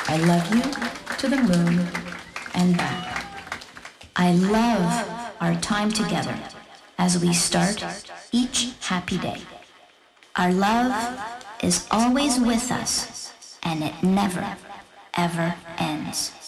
I love you to the moon and back. I love our time together as we start each happy day. Our love is always with us and it never, ever ends.